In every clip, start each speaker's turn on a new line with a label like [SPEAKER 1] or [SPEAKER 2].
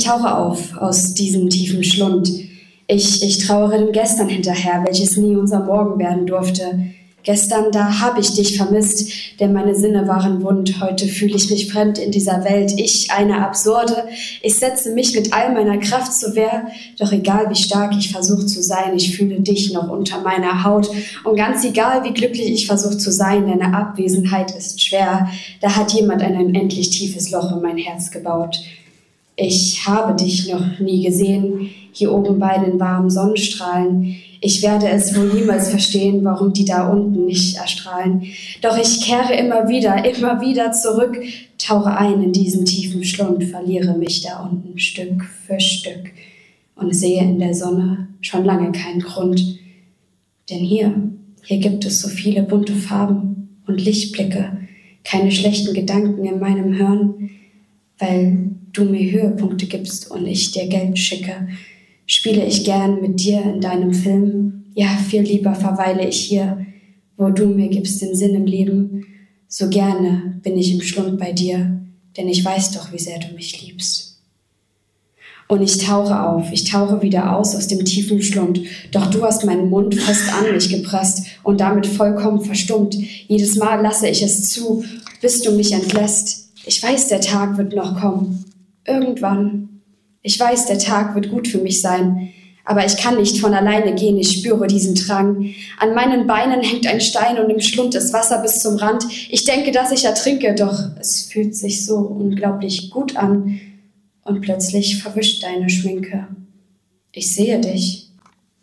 [SPEAKER 1] tauche auf aus diesem tiefen Schlund. Ich trauere dem Gestern hinterher, welches nie unser Morgen werden durfte. Gestern, da hab ich dich vermisst, denn meine Sinne waren wund. Heute fühle ich mich fremd in dieser Welt. Ich, eine Absurde. Ich setze mich mit all meiner Kraft zur Wehr. Doch egal, wie stark ich versuche zu sein, ich fühle dich noch unter meiner Haut. Und ganz egal, wie glücklich ich versuche zu sein, deine Abwesenheit ist schwer. Da hat jemand ein unendlich tiefes Loch in mein Herz gebaut. Ich habe dich noch nie gesehen, hier oben bei den warmen Sonnenstrahlen. Ich werde es wohl niemals verstehen, warum die da unten nicht erstrahlen. Doch ich kehre immer wieder zurück, tauche ein in diesen tiefen Schlund, verliere mich da unten Stück für Stück und sehe in der Sonne schon lange keinen Grund. Denn hier gibt es so viele bunte Farben und Lichtblicke, keine schlechten Gedanken in meinem Hirn, weil du mir Höhepunkte gibst und ich dir Geld schicke. Spiele ich gern mit dir in deinem Film? Ja, viel lieber verweile ich hier, wo du mir gibst den Sinn im Leben. So gerne bin ich im Schlund bei dir, denn ich weiß doch, wie sehr du mich liebst. Und ich tauche auf, ich tauche wieder aus dem tiefen Schlund. Doch du hast meinen Mund fest an mich gepresst und damit vollkommen verstummt. Jedes Mal lasse ich es zu, bis du mich entlässt. Ich weiß, der Tag wird noch kommen. Irgendwann. Ich weiß, der Tag wird gut für mich sein, aber ich kann nicht von alleine gehen, ich spüre diesen Drang. An meinen Beinen hängt ein Stein und im Schlund ist Wasser bis zum Rand. Ich denke, dass ich ertrinke, doch es fühlt sich so unglaublich gut an. Und plötzlich verwischt deine Schminke. Ich sehe dich.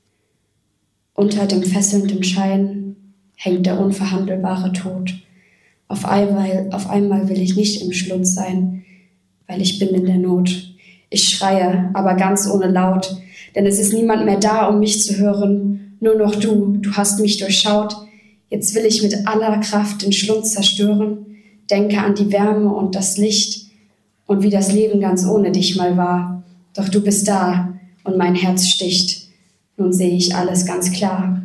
[SPEAKER 1] Unter dem fesselnden Schein hängt der unverhandelbare Tod. Auf einmal will ich nicht im Schlund sein, weil ich bin in der Not. Ich schreie, aber ganz ohne Laut, denn es ist niemand mehr da, um mich zu hören. Nur noch du hast mich durchschaut. Jetzt will ich mit aller Kraft den Schlund zerstören. Denke an die Wärme und das Licht und wie das Leben ganz ohne dich mal war. Doch du bist da und mein Herz sticht. Nun sehe ich alles ganz klar.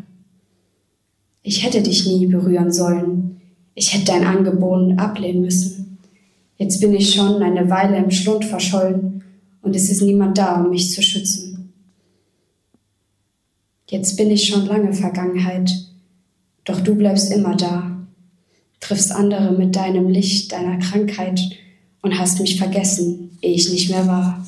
[SPEAKER 1] Ich hätte dich nie berühren sollen. Ich hätte dein Angebot ablehnen müssen. Jetzt bin ich schon eine Weile im Schlund verschollen. Und es ist niemand da, um mich zu schützen. Jetzt bin ich schon lange Vergangenheit, doch du bleibst immer da, triffst andere mit deinem Licht, deiner Krankheit und hast mich vergessen, ehe ich nicht mehr war.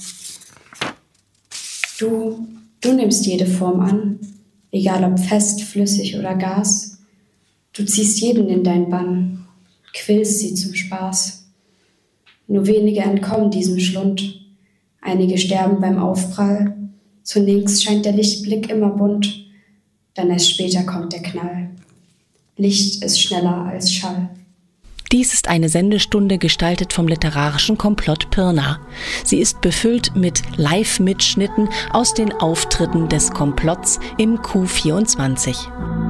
[SPEAKER 1] Du nimmst jede Form an, egal ob fest, flüssig oder Gas. Du ziehst jeden in dein Bann, quälst sie zum Spaß. Nur wenige entkommen diesem Schlund. Einige sterben beim Aufprall. Zunächst scheint der Lichtblick immer bunt, dann erst später kommt der Knall. Licht ist schneller als Schall.
[SPEAKER 2] Dies ist eine Sendestunde gestaltet vom literarischen Komplott Pirna. Sie ist befüllt mit Live-Mitschnitten aus den Auftritten des Komplotts im Q24.